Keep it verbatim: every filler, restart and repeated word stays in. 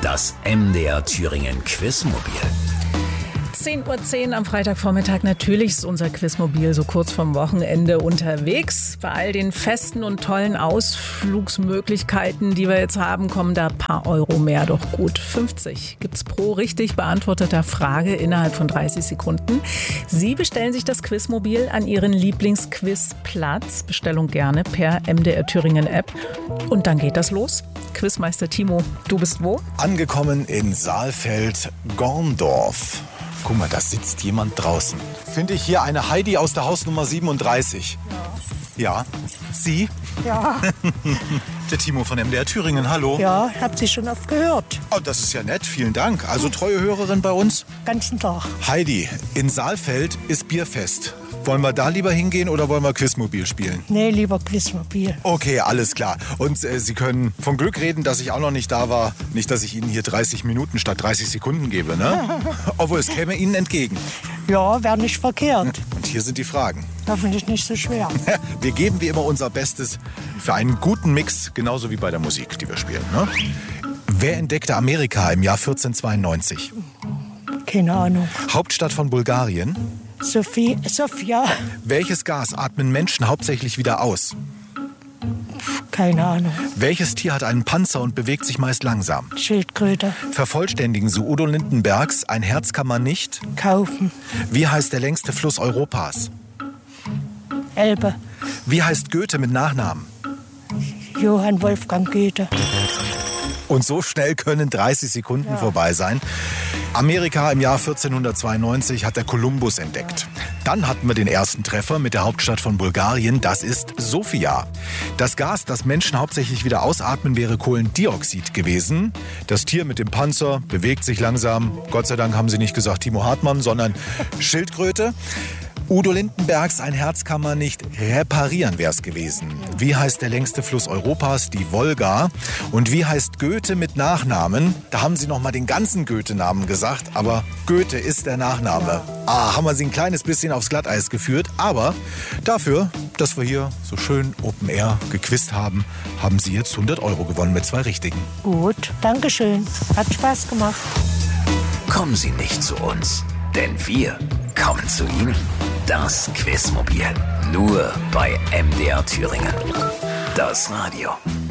Das M D R Thüringen Quizmobil. zehn Uhr zehn am Freitagvormittag. Natürlich ist unser Quizmobil so kurz vorm Wochenende unterwegs. Bei all den festen und tollen Ausflugsmöglichkeiten, die wir jetzt haben, kommen da ein paar Euro mehr. Doch gut fünfzig gibt's pro richtig beantworteter Frage innerhalb von dreißig Sekunden. Sie bestellen sich das Quizmobil an Ihren Lieblingsquizplatz. Bestellung gerne per M D R Thüringen App. Und dann geht das los. Quizmeister Timo, du bist wo? Angekommen in Saalfeld-Gorndorf. Guck mal, da sitzt jemand draußen. Finde ich hier eine Heidi aus der Hausnummer siebenunddreißig. Ja. Ja. Sie? Ja. Der Timo von M D R Thüringen, hallo. Ja, hab Sie schon oft gehört. Oh, das ist ja nett, vielen Dank. Also treue Hörerin bei uns? Ganzen Tag. Heidi, in Saalfeld ist Bierfest. Wollen wir da lieber hingehen oder wollen wir Quizmobil spielen? Nee, lieber Quizmobil. Okay, alles klar. Und äh, Sie können vom Glück reden, dass ich auch noch nicht da war. Nicht, dass ich Ihnen hier dreißig Minuten statt dreißig Sekunden gebe, ne? Obwohl, es käme Ihnen entgegen. Ja, wäre nicht verkehrt. Und hier sind die Fragen. Hoffentlich nicht so schwer. Wir geben wie immer unser Bestes für einen guten Mix, genauso wie bei der Musik, die wir spielen, ne? Wer entdeckte Amerika im Jahr vierzehnhundertzweiundneunzig? Keine Ahnung. Hauptstadt von Bulgarien? Sophie, Sophia? Welches Gas atmen Menschen hauptsächlich wieder aus? Keine Ahnung. Welches Tier hat einen Panzer und bewegt sich meist langsam? Schildkröte. Vervollständigen Sie Udo Lindenbergs Ein Herz kann man nicht? Kaufen. Wie heißt der längste Fluss Europas? Elbe. Wie heißt Goethe mit Nachnamen? Johann Wolfgang Goethe. Und so schnell können dreißig Sekunden ja. vorbei sein. Amerika im Jahr vierzehnhundertzweiundneunzig hat der Kolumbus entdeckt. Dann hatten wir den ersten Treffer mit der Hauptstadt von Bulgarien. Das ist Sofia. Das Gas, das Menschen hauptsächlich wieder ausatmen, wäre Kohlendioxid gewesen. Das Tier mit dem Panzer bewegt sich langsam. Gott sei Dank haben sie nicht gesagt Timo Hartmann, sondern Schildkröte. Udo Lindenbergs Ein Herz kann man nicht reparieren, wäre es gewesen. Wie heißt der längste Fluss Europas? Die Wolga. Und wie heißt Goethe mit Nachnamen? Da haben sie noch mal den ganzen Goethe-Namen gesagt, aber Goethe ist der Nachname. Ah, haben wir sie ein kleines bisschen aufs Glatteis geführt, aber dafür, dass wir hier so schön Open Air gequizt haben, haben sie jetzt hundert Euro gewonnen mit zwei Richtigen. Gut, Dankeschön. Hat Spaß gemacht. Kommen Sie nicht zu uns, denn wir kommen zu Ihnen. Das Quizmobil. Nur bei M D R Thüringen. Das Radio.